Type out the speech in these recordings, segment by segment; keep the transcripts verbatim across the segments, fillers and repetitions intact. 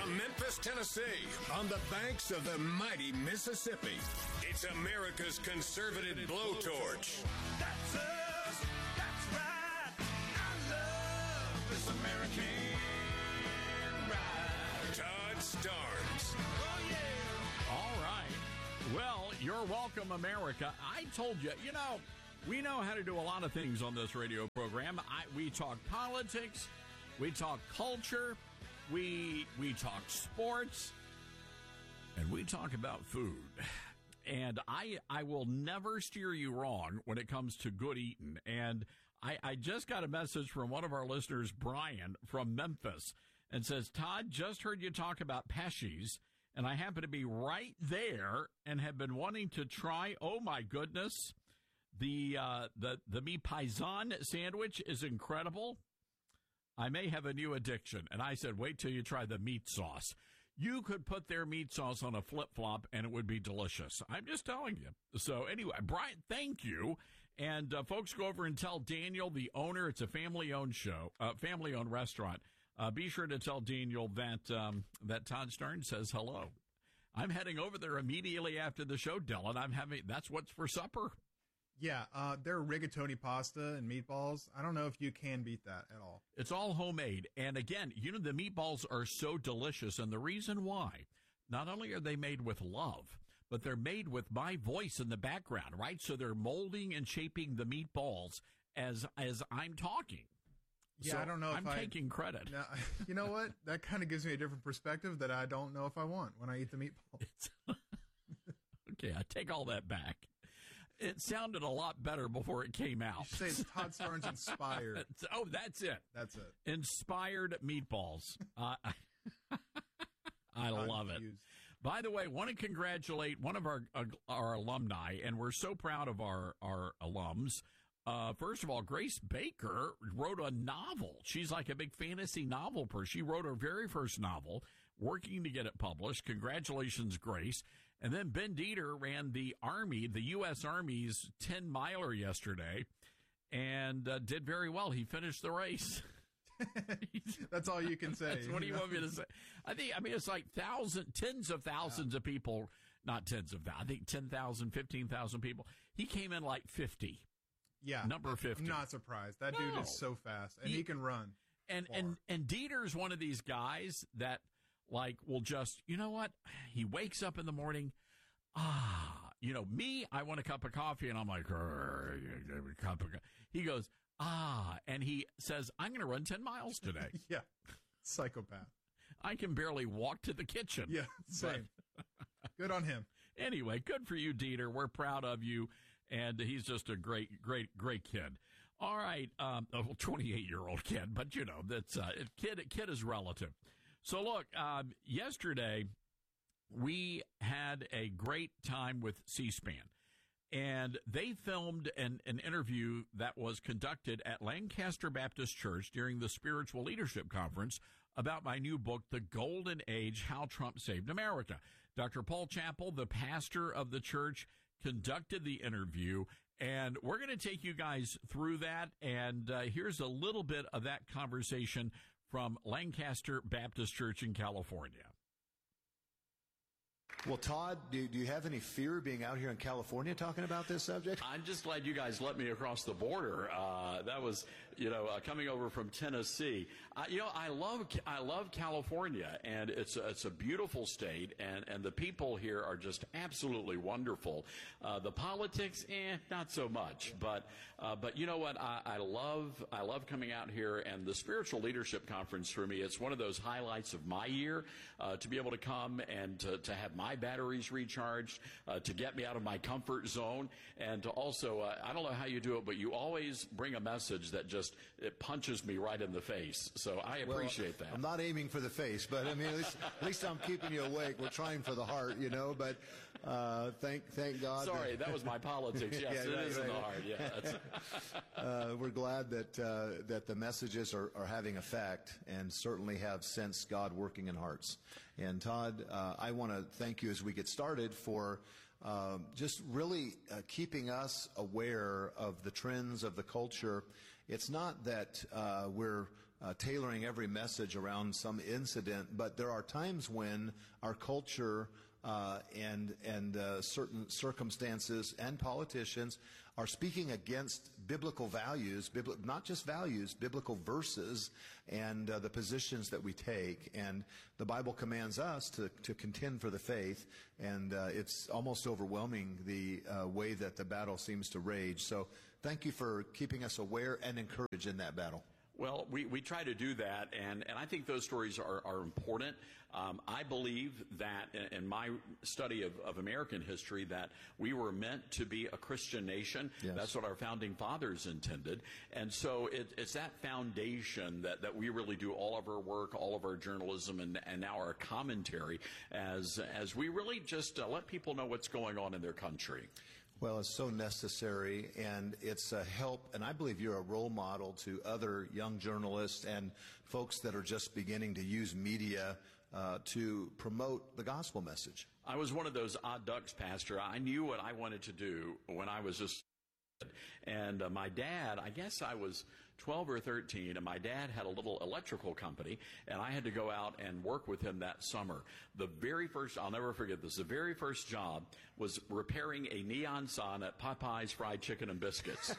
From Memphis, Tennessee, on the banks of the mighty Mississippi, it's America's conservative blowtorch. That's us. That's right. I love this American ride. Todd Starnes. Oh, yeah. All right. Well, you're welcome, America. I told you, you know, we know how to do a lot of things on this radio program. I, we talk politics. We talk culture. We we talk sports. And we talk about food. And I I will never steer you wrong when it comes to good eating. And I, I just got a message from one of our listeners, Brian, from Memphis, and says, Todd, just heard you talk about Pesci's, and I happen to be right there and have been wanting to try, oh my goodness, the uh, the the Mi Paisan sandwich is incredible. I may have a new addiction. And I said, wait till you try the meat sauce. You could put their meat sauce on a flip-flop, and it would be delicious. I'm just telling you. So anyway, Brian, thank you. And uh, folks, go over and tell Daniel, the owner. It's a family-owned show, uh, family-owned restaurant. Uh, be sure to tell Daniel that um, that Todd Starnes says hello. I'm heading over there immediately after the show, Dylan. I'm having that's what's for supper. Yeah, uh, their rigatoni pasta and meatballs. I don't know if you can beat that at all. It's all homemade. And again, you know, the meatballs are so delicious. And the reason why, not only are they made with love, but they're made with my voice in the background, right? So they're molding and shaping the meatballs as as I'm talking. Yeah, so I don't know if I'm I, taking credit. No, you know what? That kind of gives me a different perspective that I don't know if I want when I eat the meatballs. Okay, I take all that back. It sounded a lot better before it came out. You say it's Todd Starnes inspired. Oh, that's it. That's it. Inspired meatballs. Uh, I love it. By the way, want to congratulate one of our uh, our alumni, and we're so proud of our, our alums. Uh, first of all, Grace Baker wrote a novel. She's like a big fantasy novel person. She wrote her very first novel, working to get it published. Congratulations, Grace. And then Ben Dieter ran the Army, the U S Army's ten-miler yesterday, and uh, did very well. He finished the race. That's all you can say. That's what do you want me to say? I think, I mean, it's like thousands, tens of thousands yeah. of people, not tens of thousands, I think ten thousand, fifteen thousand people. He came in like fifty. Yeah, number fifty. I'm not surprised. That no. dude is so fast, and he, he can run. And far. and and Dieter's one of these guys that like will just, you know what? He wakes up in the morning. Ah, you know me. I want a cup of coffee, and I'm like, a cup of. He goes, ah, and he says, I'm going to run ten miles today. Yeah, psychopath. I can barely walk to the kitchen. Yeah, same. Good on him. Anyway, good for you, Dieter. We're proud of you. And he's just a great, great, great kid. All right. Um, a twenty-eight-year-old kid, but, you know, that's uh, kid, kid is relative. So, look, um, yesterday we had a great time with C-SPAN. And they filmed an, an interview that was conducted at Lancaster Baptist Church during the Spiritual Leadership Conference about my new book, The Golden Age, How Trump Saved America. Doctor Paul Chappell, the pastor of the church, conducted the interview, and we're going to take you guys through that. And uh, here's a little bit of that conversation from Lancaster Baptist Church in California. Well, Todd, do, do you have any fear being out here in California talking about this subject? I'm just glad you guys let me across the border. Uh, that was, you know, uh, coming over from Tennessee. Uh, you know, I love I love California, and it's a, it's a beautiful state, and, and the people here are just absolutely wonderful. Uh, the politics, eh, not so much, but uh, but you know what? I, I love I love coming out here, and the Spiritual Leadership Conference for me, it's one of those highlights of my year uh, to be able to come and to, to have my batteries recharged, uh, to get me out of my comfort zone, and to also, uh, I don't know how you do it, but you always bring a message that just, it punches me right in the face. So I appreciate well, that. I'm not aiming for the face, but I mean, at least, at least I'm keeping you awake. We're trying for the heart, you know, but uh, thank thank God. Sorry, that, that was my politics. Yes, yeah, it right, is right, in the right. heart. Yeah, that's uh, we're glad that uh, that the messages are, are having effect, and certainly have sensed God working in hearts. And Todd, uh, I want to thank you as we get started for um, just really uh, keeping us aware of the trends of the culture. It's not that uh, we're uh, tailoring every message around some incident, but there are times when our culture uh, and and uh, certain circumstances and politicians are speaking against biblical values, bibli- not just values, biblical verses, and uh, the positions that we take. And the Bible commands us to, to contend for the faith, and uh, it's almost overwhelming the uh, way that the battle seems to rage. So thank you for keeping us aware and encouraged in that battle. Well, we, we try to do that, and, and I think those stories are, are important. Um, I believe that in, in my study of, of American history that we were meant to be a Christian nation. Yes. That's what our founding fathers intended. And so it, it's that foundation that, that we really do all of our work, all of our journalism, and, and now our commentary as, as we really just uh, let people know what's going on in their country. Well, it's so necessary, and it's a help, and I believe you're a role model to other young journalists and folks that are just beginning to use media uh, to promote the gospel message. I was one of those odd ducks, Pastor. I knew what I wanted to do when I was just and uh, my dad, I guess I was twelve or thirteen, and my dad had a little electrical company, and I had to go out and work with him that summer. The very first, I'll never forget this, the very first job was repairing a neon sign at Popeye's Fried Chicken and Biscuits.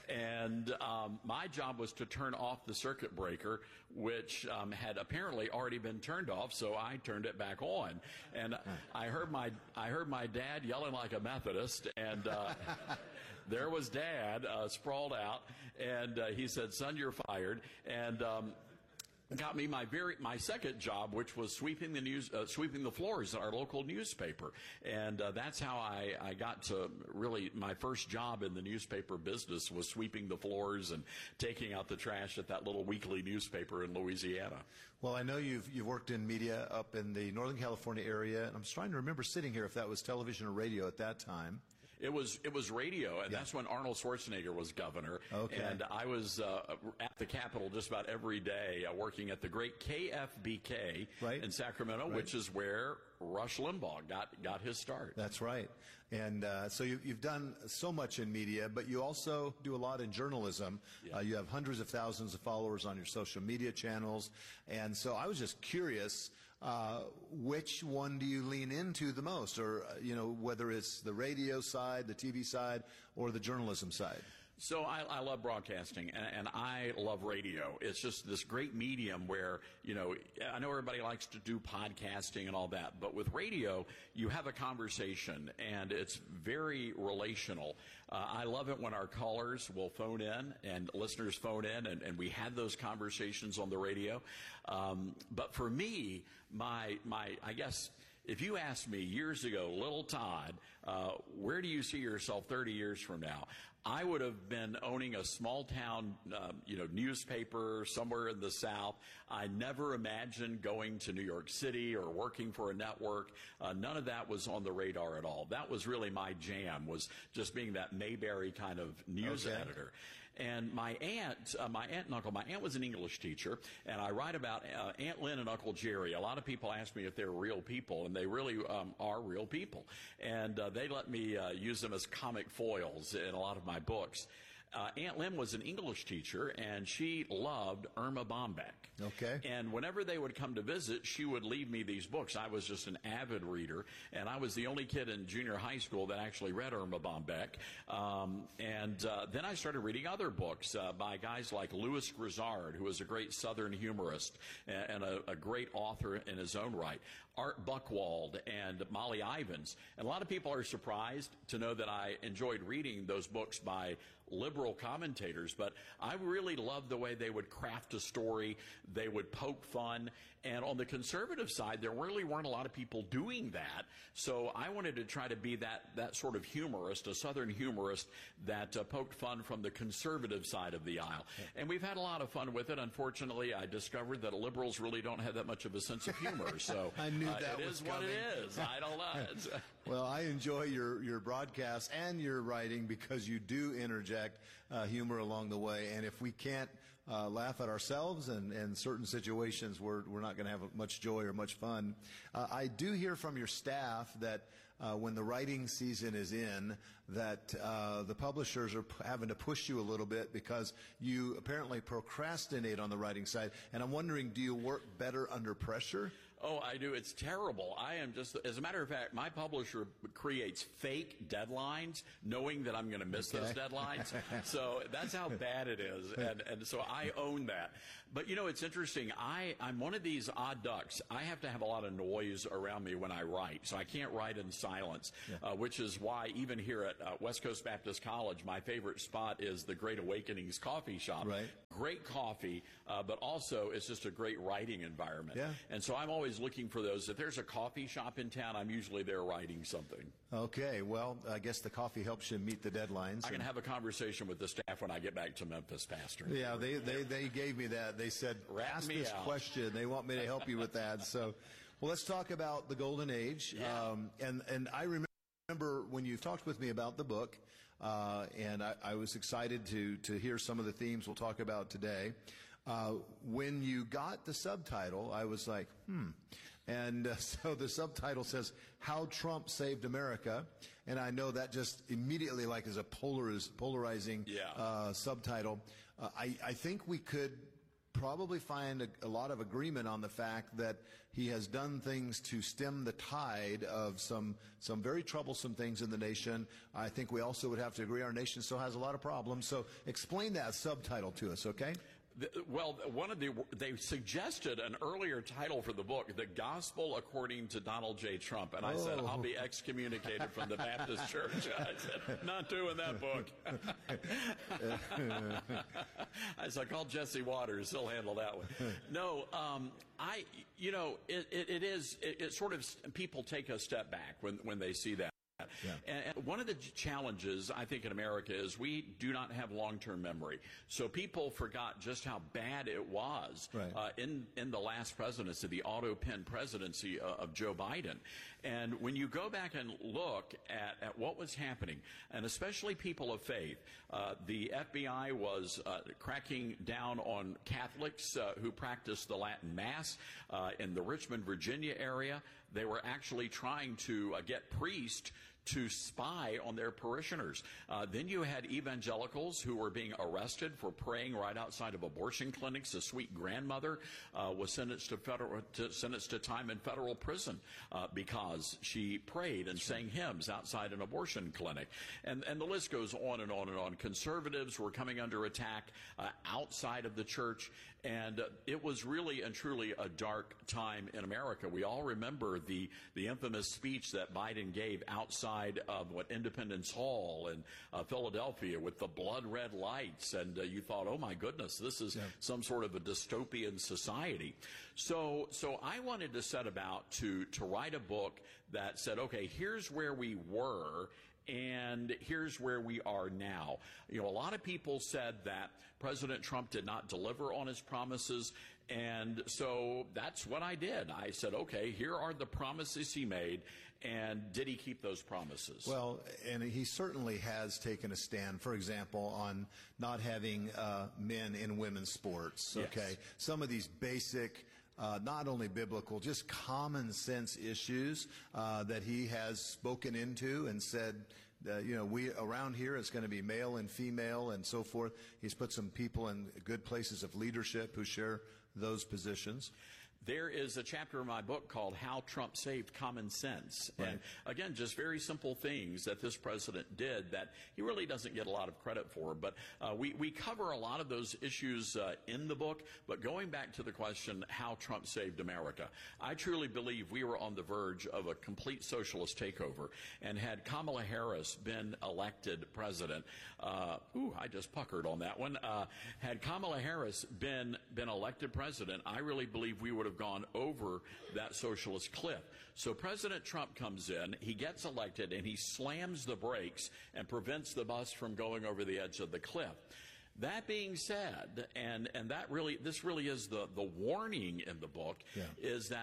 and um, my job was to turn off the circuit breaker, which um, had apparently already been turned off, so I turned it back on. And I heard my, I heard my dad yelling like a Methodist, and uh, there was Dad uh, sprawled out, and uh, he said, "Son, you're fired." And um, got me my very my second job, which was sweeping the news, uh, sweeping the floors at our local newspaper. And uh, that's how I, I got to really my first job in the newspaper business was sweeping the floors and taking out the trash at that little weekly newspaper in Louisiana. Well, I know you've you've worked in media up in the Northern California area, and I'm just trying to remember sitting here if that was television or radio at that time. It was it was radio, and Yeah. that's when Arnold Schwarzenegger was governor. Okay. And I was uh, at the Capitol just about every day, uh, working at the great K F B K Right. in Sacramento, Right. which is where Rush Limbaugh got got his start. That's right. And uh, so you, you've done so much in media, but you also do a lot in journalism. Yeah. Uh, you have hundreds of thousands of followers on your social media channels. And so I was just curious, uh, which one do you lean into the most? Or, uh, you know, whether it's the radio side, the T V side, or the journalism side? So I, I love broadcasting, and, and I love radio. It's just this great medium where, you know, I know everybody likes to do podcasting and all that, but with radio, you have a conversation, and it's very relational. Uh, I love it when our callers will phone in and listeners phone in, and, and we had those conversations on the radio. Um, but for me, my my I guess, if you asked me years ago, little Todd, uh, where do you see yourself thirty years from now? I would have been owning a small town, uh, you know, newspaper somewhere in the South. I never imagined going to New York City or working for a network. Uh, none of that was on the radar at all. That was really my jam, was just being that Mayberry kind of news Okay. editor. And my aunt, uh, my aunt and uncle, my aunt was an English teacher, and I write about uh, Aunt Lynn and Uncle Jerry. A lot of people ask me if they're real people, and they really um, are real people. And uh, they let me uh, use them as comic foils in a lot of my books. Uh, Aunt Lynn was an English teacher, and she loved Irma Bombeck. Okay. And whenever they would come to visit, she would leave me these books. I was just an avid reader, and I was the only kid in junior high school that actually read Irma Bombeck. Um, and uh, then I started reading other books uh, by guys like Louis Grizzard, who was a great Southern humorist and, and a, a great author in his own right. Art Buchwald and Molly Ivins. And a lot of people are surprised to know that I enjoyed reading those books by liberal commentators, but I really loved the way they would craft a story. They would poke fun. And on the conservative side, there really weren't a lot of people doing that. So I wanted to try to be that, that sort of humorist, a Southern humorist that uh, poked fun from the conservative side of the aisle. And we've had a lot of fun with it. Unfortunately, I discovered that liberals really don't have that much of a sense of humor. So I knew uh, that it was is what it coming. is. I don't know. It's, Well, I enjoy your, your broadcasts and your writing because you do interject uh, humor along the way. And if we can't uh, laugh at ourselves and, and certain situations, we're, we're not going to have much joy or much fun. Uh, I do hear from your staff that uh, when the writing season is in, that uh, the publishers are p- having to push you a little bit because you apparently procrastinate on the writing side. And I'm wondering, do you work better under pressure? Oh, I do. It's terrible. I am just, as a matter of fact, my publisher creates fake deadlines knowing that I'm going to miss Okay. those deadlines. So that's how bad it is. And, and so I own that. But, you know, it's interesting. I, I'm one of these odd ducks. I have to have a lot of noise around me when I write. So I can't write in silence, yeah. uh, which is why even here at uh, West Coast Baptist College, my favorite spot is the Great Awakenings Coffee Shop. Right. Great coffee, uh, but also it's just a great writing environment. Yeah. And so I'm always looking for those. If there's a coffee shop in town, I'm usually there writing something. Okay, well, I guess the coffee helps you meet the deadlines. I can and- have a conversation with the staff when I get back to Memphis, Pastor. Yeah, they, they, they gave me that. They said, Rat ask me this out. question. They want me to help you with that. So, well, let's talk about the Golden Age. Yeah. Um, and, and I remember when you talked with me about the book, uh, and I, I was excited to, to hear some of the themes we'll talk about today. Uh, when you got the subtitle, I was like, hmm. And uh, so the subtitle says, How Trump Saved America. And I know that just immediately like is a polariz- polarizing Yeah. uh, subtitle. Uh, I, I think we could probably find a, a lot of agreement on the fact that he has done things to stem the tide of some some very troublesome things in the nation. I think we also would have to agree our nation still has a lot of problems. So explain that subtitle to us, okay? The, well, one of the they suggested an earlier title for the book, "The Gospel According to Donald J. Trump," and I Oh. said I'll be excommunicated from the Baptist Church. I said, not doing that book. I said, call Jesse Waters; he'll handle that one. No, um, I, you know, it, it, it is it, it sort of people take a step back when when they see that. Yeah. And, and one of the challenges, I think, in America is we do not have long-term memory. So people forgot just how bad it was Right. uh, in, in the last presidency, the auto-pen presidency uh, of Joe Biden. And when you go back and look at, at what was happening, and especially people of faith, uh, the F B I was uh, cracking down on Catholics uh, who practiced the Latin Mass uh, in the Richmond, Virginia area. They were actually trying to uh, get priests to spy on their parishioners. Uh, then you had evangelicals who were being arrested for praying right outside of abortion clinics. A sweet grandmother uh, was sentenced to federal to, sentenced to time in federal prison uh, because she prayed and sang hymns outside an abortion clinic. And and the list goes on and on and on. Conservatives were coming under attack uh, outside of the church. And uh, it was really and truly a dark time in America. We all remember the, the infamous speech that Biden gave outside of what Independence Hall in uh, Philadelphia with the blood red lights. And uh, you thought, oh my goodness, this is Yeah. some sort of a dystopian society. So, so I wanted to set about to, to write a book that said, okay, here's where we were. And here's where we are now. You know, a lot of people said that President Trump did not deliver on his promises. And so that's what I did. I said, okay, here are the promises he made. And did he keep those promises? Well, and he certainly has taken a stand, for example, on not having uh, men in women's sports, Yes. okay? Some of these basic, uh, not only biblical, just common sense issues uh, that he has spoken into and said, uh, you know, we around here it's going to be male and female and so forth. He's put some people in good places of leadership who share those positions. There is a chapter in my book called How Trump Saved Common Sense. Right. And again, just very simple things that this president did that he really doesn't get a lot of credit for. But uh, we, we cover a lot of those issues uh, in the book. But going back to the question, how Trump saved America, I truly believe we were on the verge of a complete socialist takeover. And had Kamala Harris been elected president, uh, ooh, I just puckered on that one. Uh, had Kamala Harris been, been elected president, I really believe we would have gone over that socialist cliff. So President Trump comes in, he gets elected, and he slams the brakes and prevents the bus from going over the edge of the cliff. That being said, and, and that really, this really is the, the warning in the book, Yeah. is that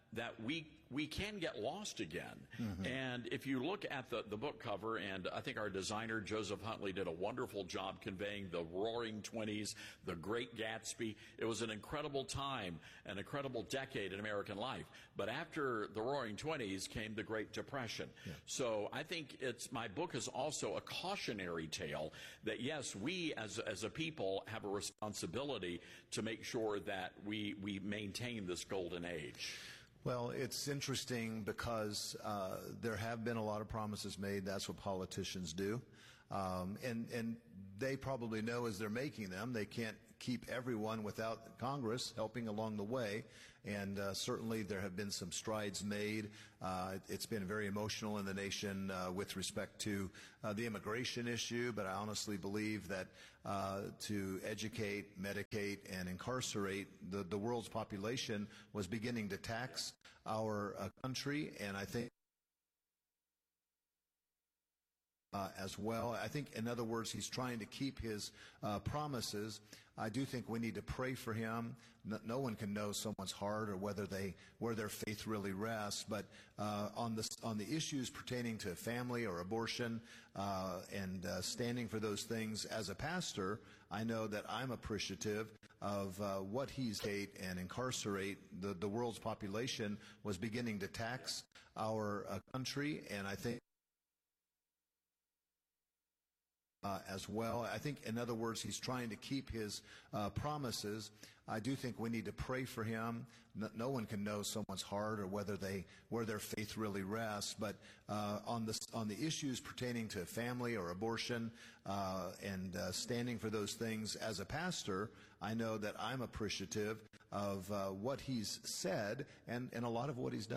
that we we can get lost again. Mm-hmm. And if you look at the, the book cover, and I think our designer, Joseph Huntley, did a wonderful job conveying the Roaring Twenties, the Great Gatsby. It was an incredible time, an incredible decade in American life. But after the Roaring Twenties came the Great Depression. Yeah. So I think it's my book is also a cautionary tale that, yes, we as, as a people have a responsibility to make sure that we, we maintain this golden age. Well, it's interesting because uh, there have been a lot of promises made. That's what politicians do. Um, and, and they probably know as they're making them, they can't keep everyone without Congress helping along the way. And uh, certainly there have been some strides made. Uh, it's been very emotional in the nation uh, with respect to uh, the immigration issue, but I honestly believe that uh, to educate, medicate, and incarcerate the, the world's population was beginning to tax our uh, country, and I think Uh, as well. I think, in other words, he's trying to keep his uh, promises. I do think we need to pray for him. No, no one can know someone's heart or whether they where their faith really rests. But uh, on the on the issues pertaining to family or abortion uh, and uh, standing for those things, as a pastor, I know that I'm appreciative of uh, what he's hate and incarcerate the the world's population was beginning to tax our uh, country, and I think. Uh, as well. I think, in other words, he's trying to keep his uh, promises. I do think we need to pray for him. No, no one can know someone's heart or whether they where their faith really rests. But uh, on the on the issues pertaining to family or abortion uh, and uh, standing for those things, as a pastor, I know that I'm appreciative of uh, what he's said and, and a lot of what he's done.